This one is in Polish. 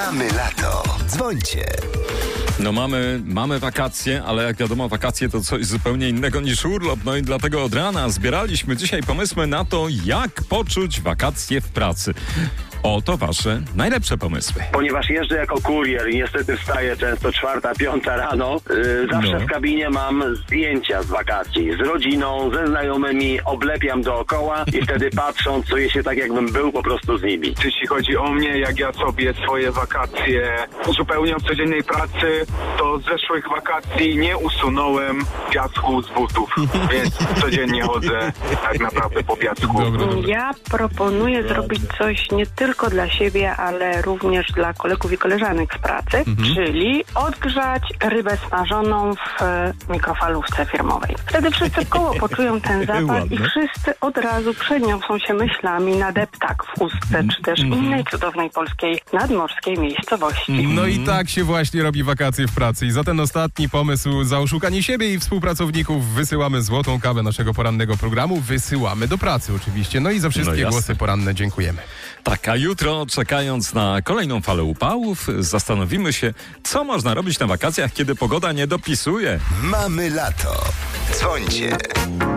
Mamy lato. Dzwońcie. No mamy wakacje, ale jak wiadomo, wakacje to coś zupełnie innego niż urlop. No i dlatego od rana zbieraliśmy dzisiaj pomysły na to, jak poczuć wakacje w pracy. Oto wasze najlepsze pomysły. Ponieważ jeżdżę jako kurier i niestety wstaję często 4, 5 rano, zawsze w kabinie mam zdjęcia z wakacji. Z rodziną, ze znajomymi, oblepiam dookoła i wtedy patrząc, czuję się tak, jakbym był po prostu z nimi. Jeśli chodzi o mnie, jak ja sobie swoje wakacje uzupełniam w codziennej pracy, to z zeszłych wakacji nie usunąłem piasku z butów, więc codziennie chodzę tak naprawdę po piasku. Ja proponuję zrobić coś nie tylko dla siebie, ale również dla kolegów i koleżanek z pracy, czyli odgrzać rybę smażoną w mikrofalówce firmowej. Wtedy wszyscy w koło poczują ten zapach i wszyscy od razu przeniosą się myślami na deptak w Ustce, czy też innej cudownej polskiej nadmorskiej miejscowości. No i tak się właśnie robi wakacje w pracy. I za ten ostatni pomysł, za oszukanie siebie i współpracowników wysyłamy złotą kawę naszego porannego programu. Wysyłamy do pracy oczywiście. No i za wszystkie głosy poranne dziękujemy. Tak, a jutro, czekając na kolejną falę upałów, zastanowimy się, co można robić na wakacjach, kiedy pogoda nie dopisuje. Mamy lato. Dzwońcie.